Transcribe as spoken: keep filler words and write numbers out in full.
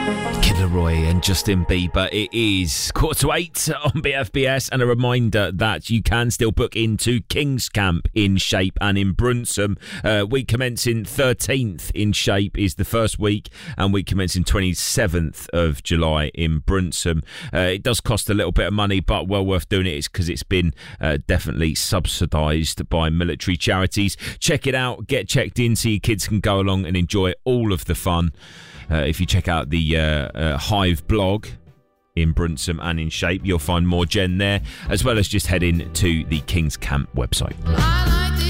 Kid Laroi and Justin Bieber. It is quarter to eight on B F B S, and a reminder that you can still book into King's Camp in Shape and in Bruntsum. Uh, week commencing thirteenth in Shape is the first week, and week commencing twenty-seventh of July in Bruntsum. Uh, it does cost a little bit of money, but well worth doing it. It's because it's been uh, definitely subsidised by military charities. Check it out, get checked in so your kids can go along and enjoy all of the fun. Uh, if you check out the uh, uh, Hive blog in Bruntsum and in Shape, you'll find more Jen there, as well as just head in to the King's Camp website.